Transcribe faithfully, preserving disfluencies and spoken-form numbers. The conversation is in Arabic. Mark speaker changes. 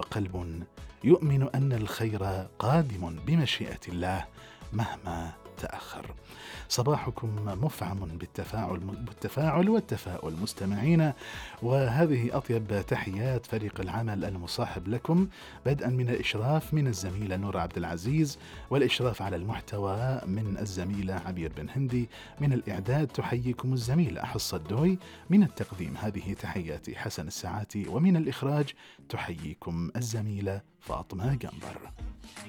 Speaker 1: قلب يؤمن أن الخير قادم بمشيئة الله مهما تأخر. صباحكم مفعم بالتفاعل بالتفاعل والتفاؤل مستمعين، وهذه أطيب تحيات فريق العمل المصاحب لكم، بدءا من الإشراف من الزميلة نور عبد العزيز، والإشراف على المحتوى من الزميلة عبير بن هندي، من الإعداد تحييكم الزميلة حصة الدوي، من التقديم هذه تحياتي حسن الساعاتي، ومن الإخراج تحييكم الزميلة فاطمة جنبر.